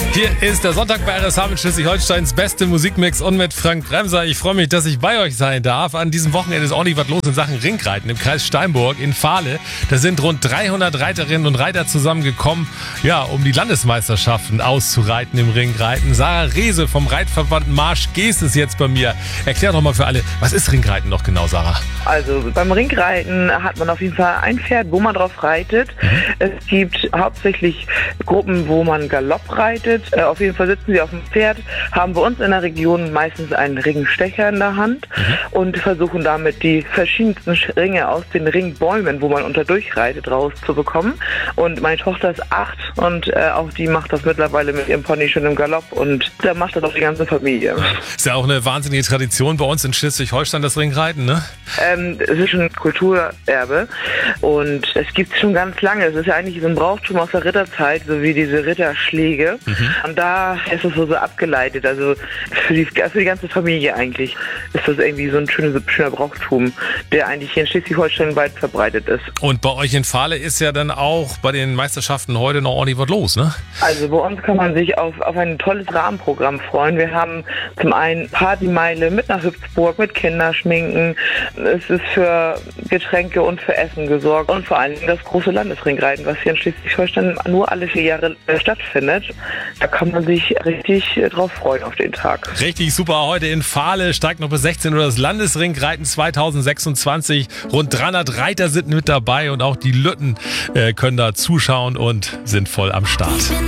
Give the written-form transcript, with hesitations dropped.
Hier ist der Sonntag bei RSH mit Schleswig-Holsteins beste Musikmix und mit Frank Bremser. Ich freue mich, dass ich bei euch sein darf. An diesem Wochenende ist ordentlich was los in Sachen Ringreiten im Kreis Steinburg in Fahle. Da sind rund 300 Reiterinnen und Reiter zusammengekommen, um die Landesmeisterschaften auszureiten im Ringreiten. Sarah Rehse vom Reitverband Marsch Geest ist jetzt bei mir. Erklär doch mal für alle, was ist Ringreiten noch genau, Sarah? Also beim Ringreiten hat man auf jeden Fall ein Pferd, wo man drauf reitet. Es gibt hauptsächlich Gruppen, wo man Galopp reitet. Auf jeden Fall sitzen sie auf dem Pferd, haben bei uns in der Region meistens einen Ringstecher in der Hand und versuchen damit die verschiedensten Ringe aus den Ringbäumen, wo man unterdurch reitet, rauszubekommen. Und meine Tochter ist 8 und auch die macht das mittlerweile mit ihrem Pony schon im Galopp und da macht das auch die ganze Familie. Ist ja auch eine wahnsinnige Tradition bei uns in Schleswig-Holstein, das Ringreiten, ne? Es ist schon ein Kulturerbe und es gibt es schon ganz lange. Es ist ja eigentlich so ein Brauchtum aus der Ritterzeit, so wie diese Ritterschläge. Und da ist es so abgeleitet. Also für die ganze Familie eigentlich ist das irgendwie so ein schöner Brauchtum, der eigentlich hier in Schleswig-Holstein weit verbreitet ist. Und bei euch in Fahle ist ja dann auch bei den Meisterschaften heute noch ordentlich was los, ne? Also bei uns kann man sich auf ein tolles Rahmenprogramm freuen. Wir haben zum einen Partymeile mit einer Hüpfburg, mit Kinderschminken. Es ist für Getränke und für Essen gesorgt und vor allem das große Landesringreiten, was hier in Schleswig-Holstein nur alle 4 Jahre stattfindet. Da kann man sich richtig drauf freuen auf den Tag. Richtig super. Heute in Fahle steigt noch bis 16 Uhr das Landesringreiten 2026. Rund 300 Reiter sind mit dabei und auch die Lütten können da zuschauen und sind voll am Start.